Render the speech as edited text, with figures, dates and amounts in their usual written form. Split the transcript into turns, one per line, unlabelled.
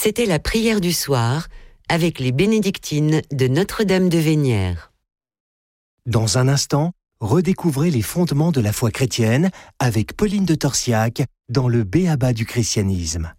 C'était la prière du soir avec les bénédictines de Notre-Dame de Vénières.
Dans un instant, redécouvrez les fondements de la foi chrétienne avec Pauline de Torsiac dans le B.A.B.A. du christianisme.